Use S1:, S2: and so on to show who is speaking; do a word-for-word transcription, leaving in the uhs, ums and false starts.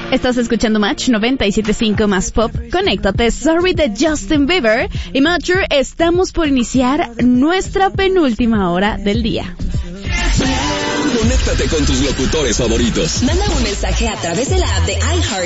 S1: Estás escuchando Match noventa y siete punto cinco más pop. Conéctate, Sorry de Justin Bieber. Y Matcher, estamos por iniciar nuestra penúltima hora del día.
S2: Conéctate con tus locutores favoritos.
S3: Manda un mensaje a través de la app de iHeart